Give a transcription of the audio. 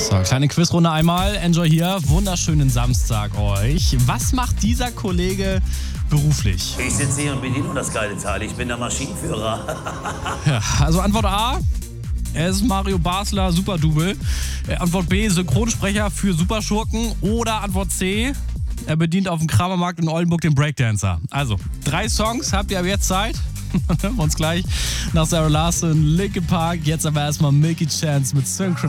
So, kleine Quizrunde einmal. Enjoy hier. Wunderschönen Samstag euch. Was macht dieser Kollege beruflich? Ich sitze hier und bediene das geile Teil. Ich bin der Maschinenführer. Ja, also Antwort A, er ist Mario Basler, Super-Double. Antwort B, Synchronsprecher für Superschurken. Oder Antwort C, er bedient auf dem Kramermarkt in Oldenburg den Breakdancer. Also, 3 Songs habt ihr ab jetzt Zeit. Hören wir uns gleich nach Sarah Larson, Linkin Park. Jetzt aber erstmal Milky Chance mit Synchron.